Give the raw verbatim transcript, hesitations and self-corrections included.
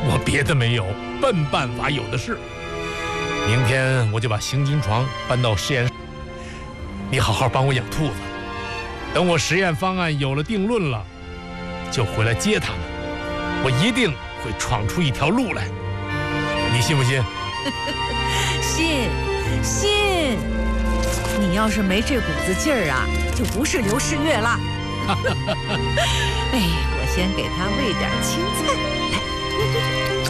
我别的没有，笨办法有的是。明天我就把行军床搬到实验室，你好好帮我养兔子。等我实验方案有了定论了，就回来接他们。我一定会闯出一条路来，你信不信？ 信，信。你要是没这股子劲儿啊，就不是刘世月了。哎，我先给他喂点青菜，来，